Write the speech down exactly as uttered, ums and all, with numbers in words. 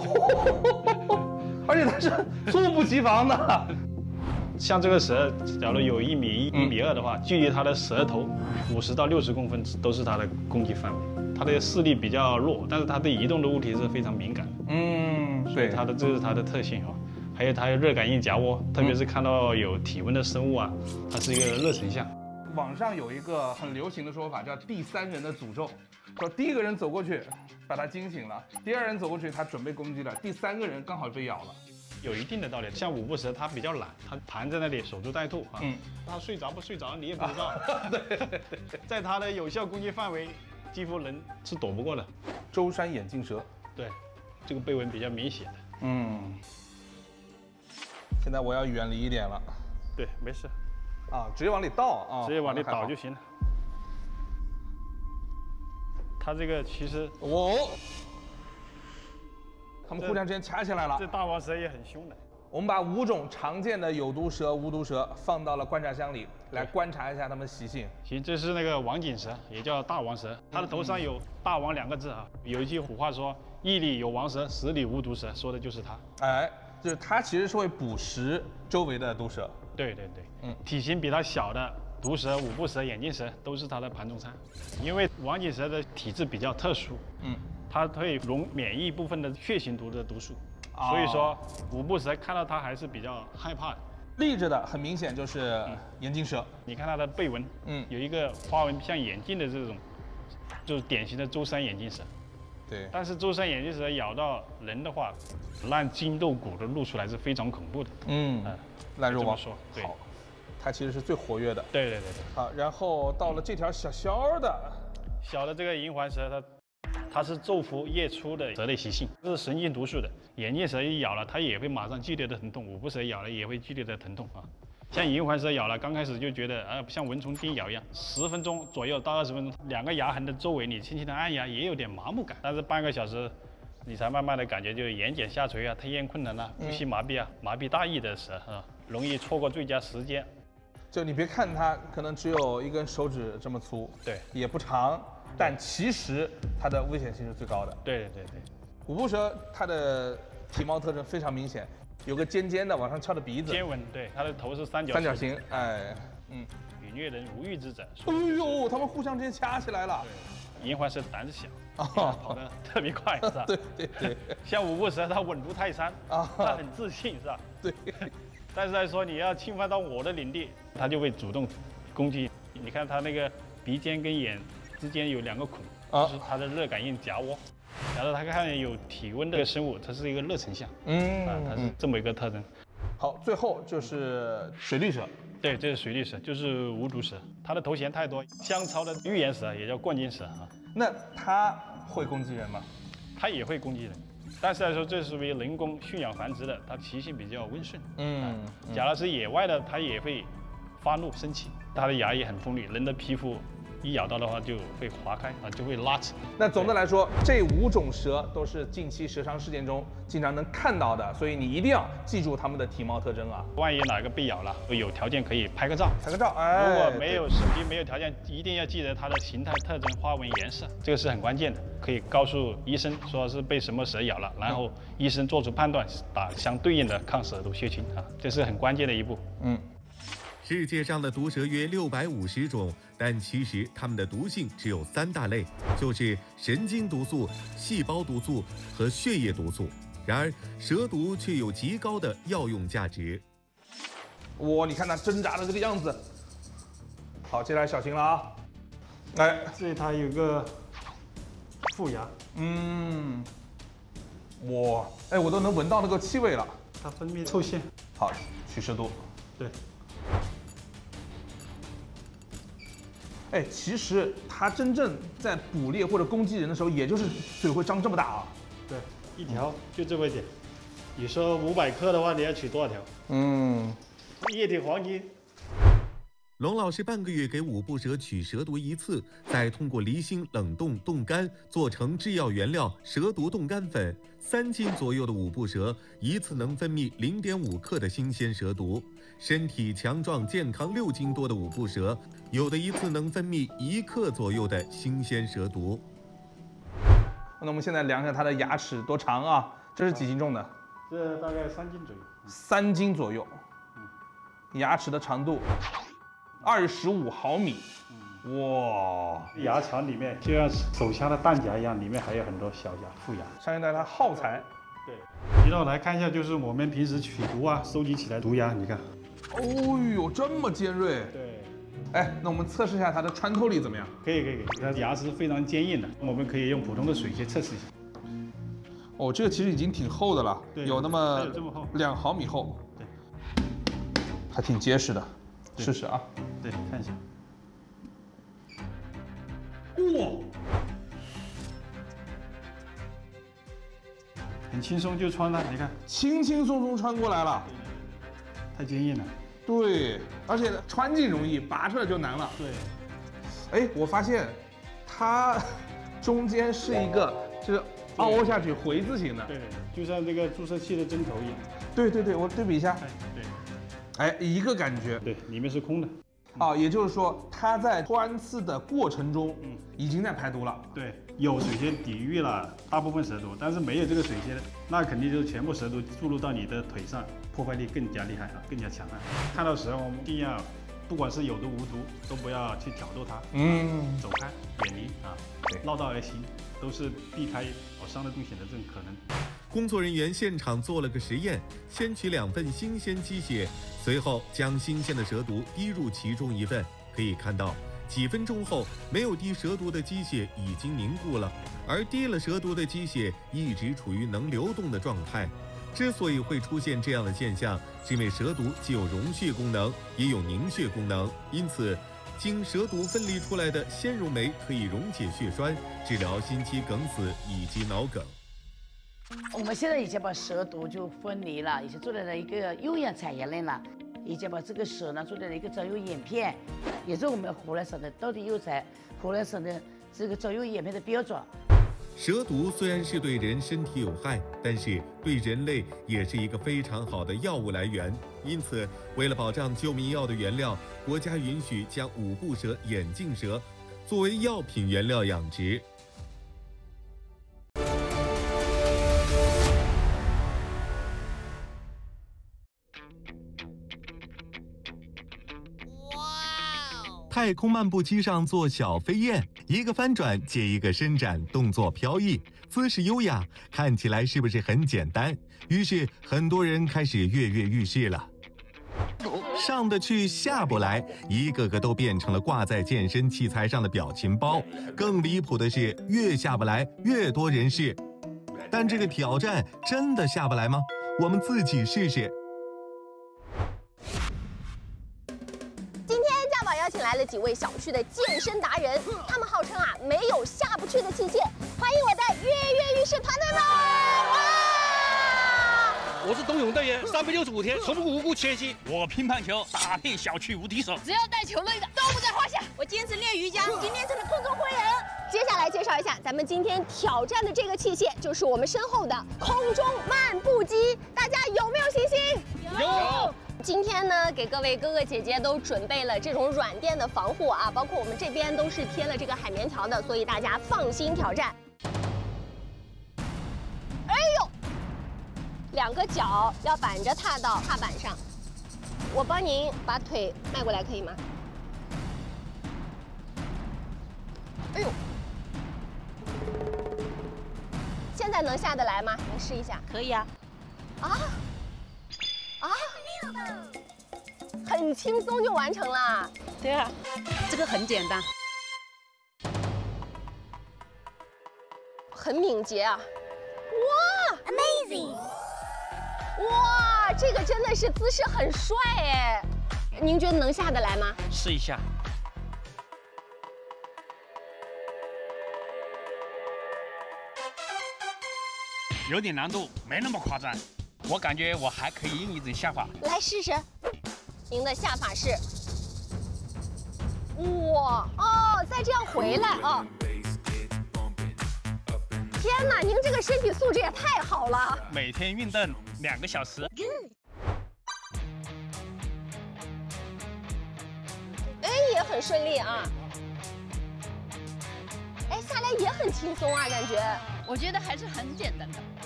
而且它是猝不及防的。 像这个蛇，假如有一米一、一米二的话，距离它的舌头五十到六十公分都是它的攻击范围。它的视力比较弱，但是它对移动的物体是非常敏感的。 嗯，对， 它的这是它的特性啊。还有它有热感应夹窝，特别是看到有体温的生物啊，它是一个热成像。 网上有一个很流行的说法，叫第三人的诅咒，说第一个人走过去把它惊醒了，第二人走过去他准备攻击了，第三个人刚好被咬了。 有一定的道理，像五步蛇，它比较懒，它盘在那里守株待兔啊。 嗯， 它睡着不睡着你也不知道。啊、对，在它的有效攻击范围，几乎人是躲不过的。 舟山眼镜蛇， 对，这个背纹比较明显的。 嗯，现在我要远离一点了。 对，没事。 啊，直接往里倒啊， 直接往里倒就行了。它这个其实哦。他们互相之间掐起来了。 这大王蛇也很凶的。 我们把五种常见的有毒蛇、无毒蛇放到了观察箱里，来观察一下它们习性。 行，这是那个王锦蛇，也叫大王蛇，它的头上有“大王”两个字啊。有一句古话说：“一里有王蛇，十里无毒蛇”，说的就是它。 哎，就是它其实是会捕食周围的毒蛇。 对对对，嗯，体型比它小的毒蛇、五步蛇、眼镜蛇都是它的盘中餐。因为王锦蛇的体质比较特殊，嗯。它会溶免疫部分的血型毒的毒素，哦、所以说五步蛇看到它还是比较害怕的。 立着的很明显就是眼镜蛇， 你看它的背纹，嗯，有一个花纹像眼镜的这种，就是典型的舟山眼镜蛇。 对。 但是舟山眼镜蛇咬到人的话，烂筋肉骨都露出来是非常恐怖的。 嗯，嗯烂肉王说，对， 好，它其实是最活跃的。 对对对对。 好，然后到了这条小小的， 小的这个银环蛇它。它是昼伏夜出的蛇类习性，这是神经毒素的。眼镜蛇一咬了，它也会马上剧烈的疼痛；五步蛇咬了也会剧烈的疼痛啊。像银环蛇咬了，刚开始就觉得啊、呃，像蚊虫叮咬一样，十分钟左右到二十分钟，两个牙痕的周围你轻轻的按压，也有点麻木感。但是半个小时，你才慢慢的感觉就眼睑下垂啊、吞咽困难啊、呼吸麻痹啊、麻痹大意的蛇啊，容易错过最佳时间。 就你别看它可能只有一根手指这么粗， 对， 也不长。但其实它的危险性是最高的。 对对对对， 五步蛇它的体貌特征非常明显，有个尖尖的往上翘的鼻子， 尖纹，对，它的头是三角三角形，哎，嗯， 与虐人无欲之者。 哎呦，他们互相之间掐起来了。 对，银环蛇胆子小，哦、跑得特别快，是吧？ 对对对。 像五步蛇，它稳如泰山，啊，它很自信，是吧？ 对。 但是来说，你要侵犯到我的领地，它就会主动攻击。你看它那个鼻尖跟眼之间有两个孔，啊、就是它的热感应夹窝。假如它看见有体温的生物，它是一个热成像，嗯，啊，它是这么一个特征。 好，最后就是水绿蛇。 对，这是水绿蛇，就是无毒蛇。它的头衔太多，香草的预言蛇也叫冠金蛇啊。 那它会攻击人吗？ 它也会攻击人，但是来说，这是属于人工驯养繁殖的，它习性比较温顺。嗯，啊、假如是野外的，它也会发怒生气，它的牙也很锋利，人的皮肤一咬到的话就会划开啊，就会拉扯。 那总的来说，这五种蛇都是近期蛇伤事件中经常能看到的，所以你一定要记住它们的体貌特征啊。 万一哪个被咬了，有条件可以拍个照， 拍个照。哎， 如果没有手机没有条件，一定要记得它的形态特征、花纹、颜色，这个是很关键的，可以告诉医生说是被什么蛇咬了，然后医生做出判断，打相对应的抗蛇毒血清啊，这是很关键的一步。嗯。 世界上的毒蛇约六百五十种，但其实它们的毒性只有三大类，就是神经毒素、细胞毒素和血液毒素。然而，蛇毒却有极高的药用价值。 哇，你看它挣扎的这个样子。好，接下来小心了啊！哎， 这里它有个副牙。 嗯。哇，哎，我都能闻到那个气味了。 它分泌臭腺。 好，取蛇毒。 对。 哎，其实它真正在捕猎或者攻击人的时候，也就是嘴会张这么大啊。 对，一条就这么一点。你说五百克的话，你要取多少条？嗯，液体黄金。 龙老师半个月给五步蛇取蛇毒一次，再通过离心、冷冻、冻干做成制药原料蛇毒冻干粉。三斤左右的五步蛇一次能分泌零点五克的新鲜蛇毒。身体强壮健康六斤多的五步蛇，有的一次能分泌一克左右的新鲜蛇毒。 那我们现在量一下它的牙齿多长啊？ 这是几斤重的？ 这大概三斤左右。 三斤左右。牙齿的长度二十五毫米。哇！ 牙槽里面就像手枪的弹夹一样，里面还有很多小牙、副牙。 上一代它耗材。 对。移到来看一下，就是我们平时取毒啊，收集起来毒牙，你看。 哦呦，这么尖锐。 对。 哎，那我们测试一下它的穿透力怎么样？ 可以可以可以，它牙齿是非常坚硬的，我们可以用普通的水去测试一下。 哦，这个其实已经挺厚的了，有那么两毫米厚。 对。 还挺结实的，试试啊。 对，看一下。 哇， 很轻松就穿了，你看， 轻轻松松穿过来了， 太坚硬了。 对，而且穿进容易，拔出来就难了。 对， 哎，我发现它中间是一个就是凹下去回字形的， 对，就像这个注射器的针头一样。 对对对，我对比一下， 对， 哎，一个感觉， 对，里面是空的。 啊，也就是说，它在穿刺的过程中，嗯，已经在排毒了。 对，有水蝎抵御了大部分蛇毒，但是没有这个水蝎，那肯定就是全部蛇毒注入到你的腿上，破坏力更加厉害啊，更加强悍。看到蛇，我们一定要，不管是有毒无毒，都不要去挑逗它，嗯，走开，远离啊，对，绕道而行，都是避开有伤得动血的这种可能。 工作人员现场做了个实验，先取两份新鲜鸡血，随后将新鲜的蛇毒滴入其中一份。可以看到，几分钟后，没有滴蛇毒的鸡血已经凝固了，而滴了蛇毒的鸡血一直处于能流动的状态。之所以会出现这样的现象，是因为蛇毒既有溶血功能，也有凝血功能，因此，经蛇毒分离出来的纤溶酶可以溶解血栓，治疗心肌梗死以及脑梗。 我们现在已经把蛇毒就分离了，已经做了一个优养产业链了，已经把这个蛇呢做了一个专用眼片，也是我们湖南省的道地优材，湖南省的这个专用眼片的标准。 蛇毒虽然是对人身体有害，但是对人类也是一个非常好的药物来源。因此，为了保障救命药的原料，国家允许将五步蛇眼镜蛇作为药品原料养殖。太空漫步机上做小飞燕，一个翻转接一个伸展，动作飘逸，姿势优雅，看起来是不是很简单？于是很多人开始跃跃欲试了。上得去下不来，一个个都变成了挂在健身器材上的表情包。更离谱的是，越下不来越多人试。但这个挑战真的下不来吗？我们自己试试。 邀请来了几位小区的健身达人，他们号称啊没有下不去的器械。欢迎我的跃跃欲试团队们！哇！ 我是冬泳队员，三百六十五天从无故缺席。我乒乓球打遍小区无敌手， 只要带球类的都不在话下。我坚持练瑜伽，今天成了空中灰人。接下来介绍一下咱们今天挑战的这个器械，就是我们身后的空中漫步机。大家有没有信心？ 有。 今天呢，给各位哥哥姐姐都准备了这种软垫的防护啊，包括我们这边都是贴了这个海绵条的，所以大家放心挑战。哎呦，两个脚要板着踏到踏板上，我帮您把腿迈过来，可以吗？哎呦，现在能下得来吗？您试一下。 可以啊。 啊？啊，很轻松就完成了。 对啊，这个很简单， 很敏捷啊！哇 ，amazing！ 哇，这个真的是姿势很帅哎。您觉得能下得来吗？ 试一下。有点难度，没那么夸张。我感觉我还可以用一种下法， 来试试。您的下法是，哇哦，再这样回来啊！天哪，您这个身体素质也太好了！ 每天运动两个小时。 哎，也很顺利啊。哎，下来也很轻松啊，感觉。 我觉得还是很简单的。